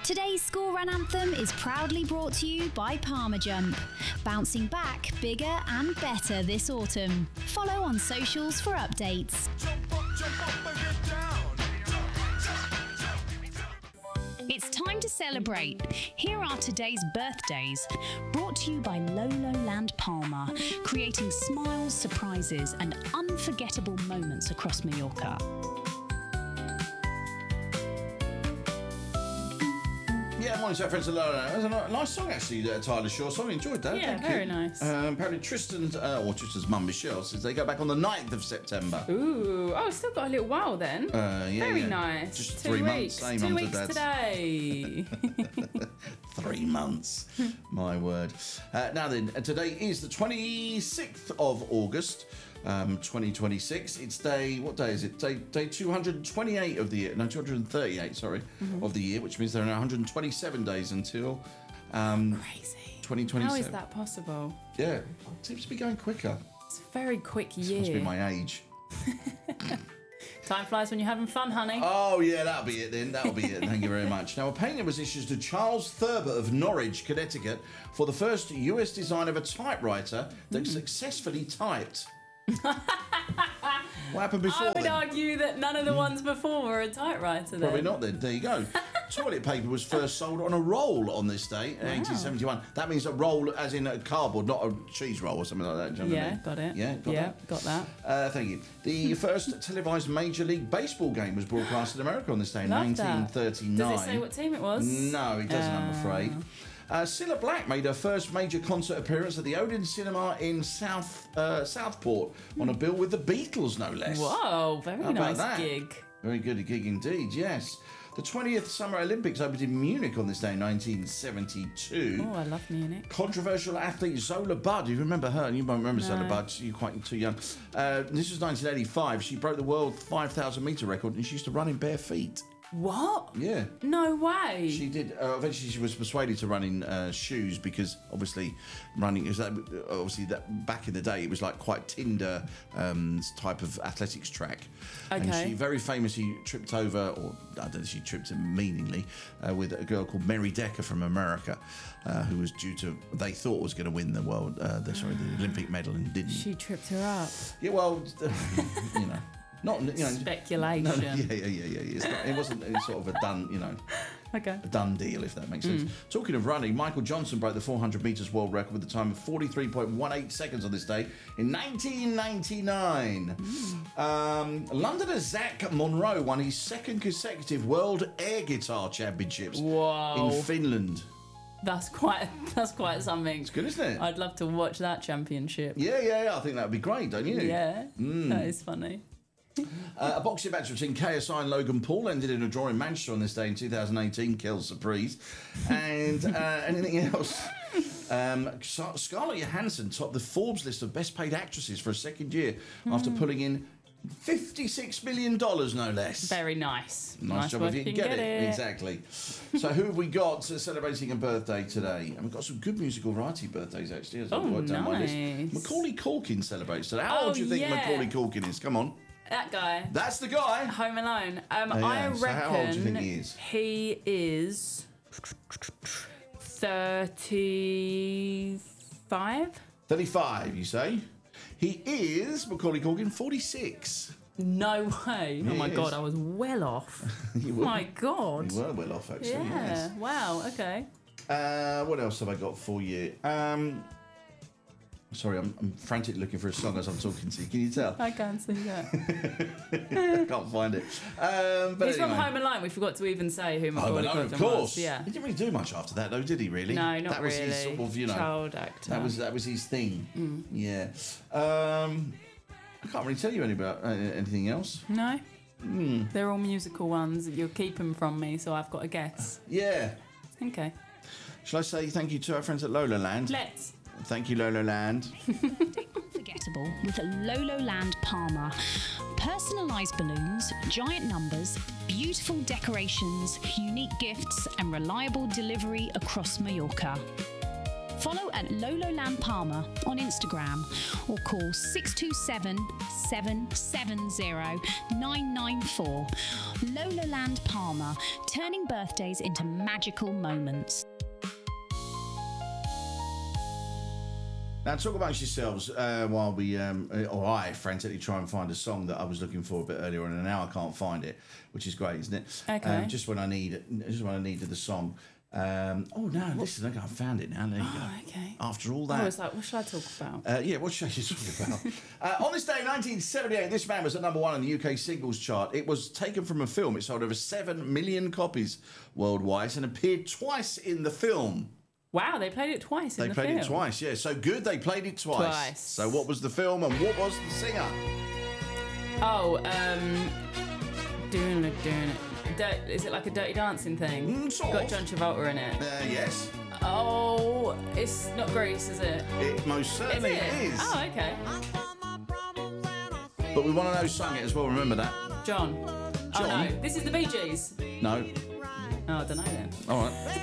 Today's school run anthem is proudly brought to you by Parmajump. Bouncing back bigger and better this autumn. Follow on socials for updates. Jump up and get down. It's time to celebrate. Here are today's birthdays, brought to you by Lolo Land Palma, creating smiles, surprises and unforgettable moments across Mallorca. Yeah, morning, so friends. Hello. That's a nice song, actually, Tyler Shaw. So I enjoyed that. Yeah, Thank very you. nice. Apparently, Tristan's mum, Michelle, says they go back on the 9th of September. Ooh, oh, still got a little while then. Very nice. Just 2 3 months. weeks. Same 2 mums weeks and dads. today. 3 months. My word. Now then, today is the 26th of August, 2026. It's what day is it? Day 228 of the year. No, 238, sorry, of the year, which means there are 127 days until Crazy. 2027. How is that possible? Yeah, it seems to be going quicker. It's a very quick This must be year. my age. Time flies when you're having fun, honey. Oh, yeah, that'll be it then. That'll be it. Thank you very much. Now, a patent was issued to Charles Thurber of Norwich, Connecticut, for the first US design of a typewriter that successfully typed. What happened before I would then? argue that none of the ones before were a typewriter then. Probably not then. There you go. Toilet paper was first sold on a roll on this day, in 1871. That means a roll as in a cardboard, not a cheese roll or something like that. Do you know what I mean? Got it. Yeah, got that. Thank you. The first televised Major League Baseball game was broadcast in America on this day in Love that. 1939. Does it say what team it was? No, it doesn't, I'm afraid. Cilla Black made her first major concert appearance at the Odeon Cinema in Southport on a bill with the Beatles, no less. Whoa, very How about nice that? gig. Very good gig indeed, yes. The 20th Summer Olympics opened in Munich on this day in 1972. Oh, I love Munich. Controversial athlete Zola Budd, you remember her? You won't remember Zola Budd, you're quite too young. This was 1985. She broke the world 5,000 metre record and she used to run in bare feet. What? Yeah. No way. She did. Eventually, she was persuaded to run in shoes because obviously running is that back in the day it was like quite Tinder type of athletics track. And Okay. she very famously tripped over, or I don't know, she tripped meaningly with a girl called Mary Decker from America, who was they thought was going to win the the Olympic medal and didn't. She tripped her up. Yeah, well, you know. Not Speculation. No, yeah. It wasn't sort of a done, Okay. a done deal, if that makes sense. Talking of running, Michael Johnson broke the 400 metres world record with a time of 43.18 seconds on this day in 1999. Londoner Zach Monroe won his second consecutive World Air Guitar Championships in Finland. That's quite something. It's good, isn't it? I'd love to watch that championship. Yeah. I think that would be great, don't you? Yeah. That is funny. A boxing match between KSI and Logan Paul ended in a draw in Manchester on this day in 2018. Kill surprise. And anything else? Scarlett Johansson topped the Forbes list of best paid actresses for a second year after pulling in $56 million, no less. Very nice. Nice job work if you can get it. Exactly. So who have we got celebrating a birthday today? And we've got some good musical variety birthdays, actually. As I've got down my list. Nice. Macaulay Culkin celebrates today. How old do you think Macaulay Culkin is? Come on. That guy. That's the guy. Home Alone. I So reckon how old do you think he is? He is 35. 35, you say? He is, Macaulay Culkin, 46. No way. He Oh my is. God, I was well off. You Oh were, my God. you were well off, actually, Yeah. yes. Wow. Okay. What else have I got for you? Sorry, I'm frantically looking for a song as I'm talking to you. Can you tell? I can't see that. I can't find it. But He's from anyway. Home Alone. We forgot to even say who Home Macaulay Alone, Culkin of course. was. Yeah. He didn't really do much after that, though, did he? Really? No, not that was really. His sort of, Child actor. That was his thing. Yeah. I can't really tell you anything else. No. They're all musical ones. You're keeping from me, so I've got to guess. Yeah. Okay. Shall I say thank you to our friends at Lola Land? Let's. Thank you, Lola Land. Unforgettable with Lolo Land Palma. Personalised balloons, giant numbers, beautiful decorations, unique gifts and reliable delivery across Mallorca. Follow at Lololand Palmer on Instagram or call 627 770 994. Lololand Palmer, turning birthdays into magical moments. Now, talk amongst yourselves while we, or I, frantically try and find a song that I was looking for a bit earlier on, and now I can't find it, which is great, isn't it? Okay. Just when I needed the song. Oh no, listen, I found it now. There you go. Okay. After all I that, was like, what should I talk about? yeah, what should I talk about? On this day, 1978, this man was at number 1 on the UK singles chart. It was taken from a film. It sold over 7 million copies worldwide and appeared twice in the film. Wow, they played it twice in the film. They played it twice, yeah. So good, they played it twice. So what was the film and what was the singer? Oh, doing it. Is it like a Dirty Dancing thing? Sort Got of. John Travolta in it. Yes. Oh, it's not Grease, is it? It most certainly is. Oh, okay. But we want to know who sung it as well, remember that? John. Oh, John? no. This is the Bee Gees. No. Oh, I don't know then. All right.